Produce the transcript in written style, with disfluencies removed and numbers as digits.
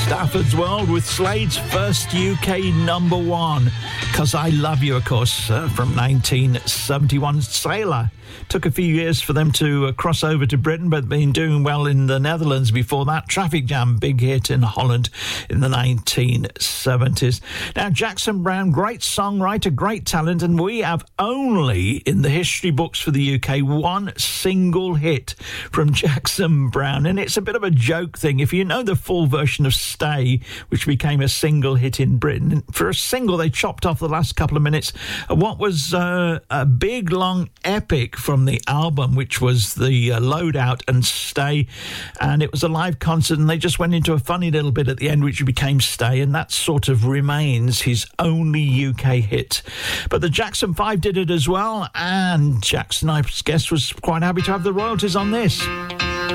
Stafford's World with Slade's first UK number one, 'Cause I Love You, of course, from 1971. Sailor. Took a few years for them to cross over to Britain, but been doing well in the Netherlands before that. Traffic Jam, big hit in Holland in the 1970s. Now, Jackson Browne, great songwriter, great talent, and we have only, in the history books for the UK, one single hit from Jackson Browne, and it's a bit of a joke thing. If you know the full version of Stay, which became a single hit in Britain, for a single they chopped off the last couple of minutes what was a big, long epic from the album, which was the Loadout and Stay, and it was a live concert, and they just went into a funny little bit at the end, which became Stay, and that sort of remains his only UK hit. But the Jackson 5 did it as well, and Jackson, I guess, was quite happy to have the royalties on this.